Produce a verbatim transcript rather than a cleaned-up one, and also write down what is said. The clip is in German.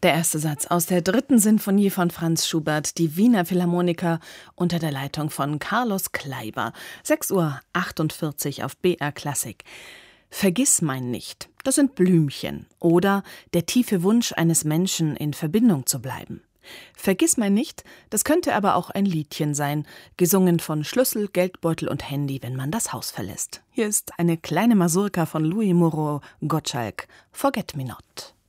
Der erste Satz aus der dritten Sinfonie von Franz Schubert, die Wiener Philharmoniker unter der Leitung von Carlos Kleiber. sechs Uhr achtundvierzig auf B R Klassik. Vergiss mein nicht, das sind Blümchen. Oder der tiefe Wunsch eines Menschen, in Verbindung zu bleiben. Vergiss mein nicht, das könnte aber auch ein Liedchen sein, gesungen von Schlüssel, Geldbeutel und Handy, wenn man das Haus verlässt. Hier ist eine kleine Masurka von Louis Moreau Gottschalk, Forget Me Not.